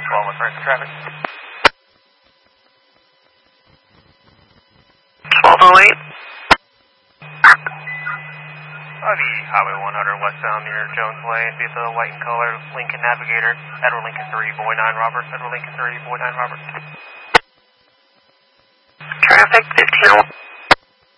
12 with current traffic. 1208. The Highway 100 westbound near Jones Lane, be the white and color Lincoln Navigator, Edward Lincoln 3, Boy 9 Robert, Edward Lincoln 3, Boy 9 Robert. Traffic 15.